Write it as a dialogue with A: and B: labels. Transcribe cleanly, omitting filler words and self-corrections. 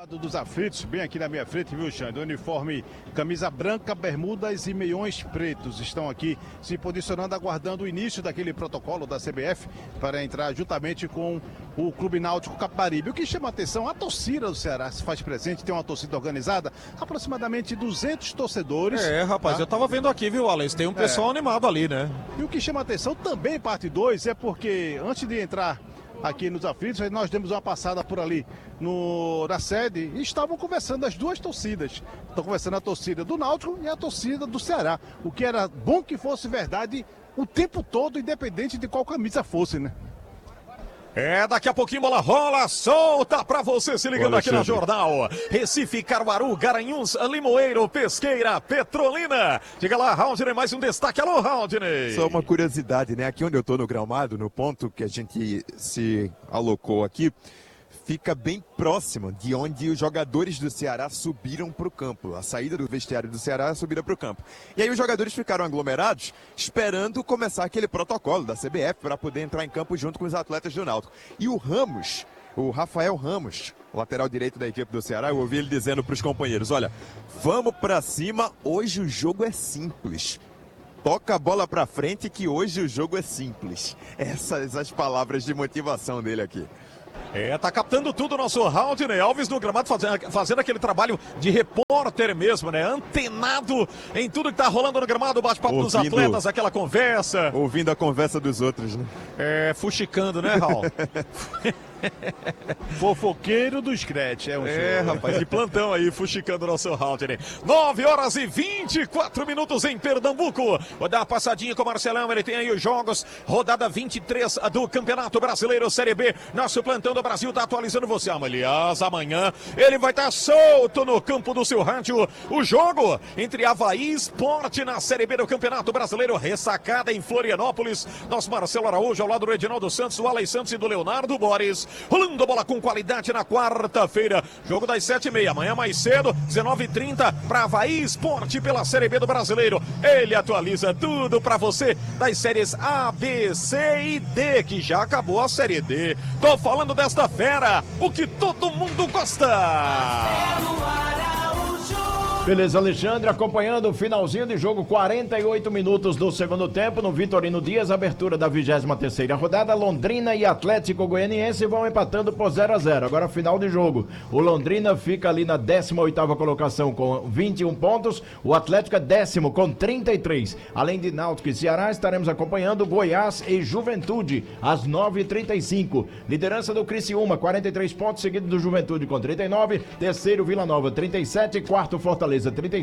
A: Dos aflitos, bem aqui na minha frente, viu, Xande? Uniforme, camisa branca, bermudas e meiões pretos estão aqui se posicionando, aguardando o início daquele protocolo da CBF para entrar juntamente com o Clube Náutico Capibaribe. O que chama a atenção, a torcida do Ceará se faz presente, tem uma torcida organizada, aproximadamente 200 torcedores.
B: Rapaz, tá? Eu tava vendo aqui, viu, Alex? Tem um pessoal animado ali, né?
A: E o que chama a atenção também, parte 2, é porque antes de entrar aqui nos aflitos, nós demos uma passada por ali na sede e estavam conversando as duas torcidas. Estão conversando a torcida do Náutico e a torcida do Ceará. O que era bom que fosse verdade o tempo todo, independente de qual camisa fosse, né?
B: Daqui a pouquinho bola rola, solta pra você se ligando aqui na Jornal. Recife, Caruaru, Garanhuns, Limoeiro, Pesqueira, Petrolina. Diga lá, Haldney, mais um destaque. Alô, Haldney.
C: Só uma curiosidade, né? Aqui onde eu tô no gramado, no ponto que a gente se alocou aqui, fica bem próximo de onde os jogadores do Ceará subiram para o campo. A saída do vestiário do Ceará é a subida para o campo. E aí os jogadores ficaram aglomerados esperando começar aquele protocolo da CBF para poder entrar em campo junto com os atletas do Náutico. E o Ramos, o Rafael Ramos, o lateral direito da equipe do Ceará, eu ouvi ele dizendo para os companheiros, olha, vamos para cima, hoje o jogo é simples. Toca a bola para frente que hoje o jogo é simples. Essas as palavras de motivação dele aqui.
B: Tá captando tudo o nosso Haldney Alves no gramado, fazendo aquele trabalho de repórter mesmo, né? Antenado em tudo que tá rolando no gramado, o bate-papo dos atletas, aquela conversa.
C: Ouvindo a conversa dos outros, né?
B: Fuxicando, né, Raul?
A: Fofoqueiro do Scratch,
B: rapaz, de plantão aí, fuxicando o nosso Haldney. 9h24 em Pernambuco. Vou dar uma passadinha com o Marcelão, ele tem aí os jogos, rodada 23 do Campeonato Brasileiro Série B. Nosso plantão do Brasil tá atualizando você. Aliás, amanhã ele vai estar solto no campo do seu rádio. O jogo entre Avaí e Sport na Série B do Campeonato Brasileiro, ressacada em Florianópolis. Nosso Marcelo Araújo ao lado do Edinaldo Santos, do Alex Santos e do Leonardo Boris. Rolando bola com qualidade na quarta-feira. Jogo das 7h30. Amanhã mais cedo, 19h30, para Avaí Sport pela Série B do Brasileiro. Ele atualiza tudo para você das séries A, B, C e D, que já acabou a Série D. Tô falando desta fera, o que todo mundo gosta.
D: Beleza, Alexandre, acompanhando o finalzinho de jogo, 48 minutos do segundo tempo, no Vitorino Dias, abertura da 23ª rodada, Londrina e Atlético Goianiense vão empatando por 0-0. Agora final de jogo, o Londrina fica ali na 18ª colocação com 21 pontos, o Atlético é 10º com 33. Além de Náutico e Ceará, estaremos acompanhando Goiás e Juventude às 9h35. Liderança do Criciúma, 43 pontos, seguido do Juventude com 39, terceiro Vila Nova 37, quarto Fortaleza 35.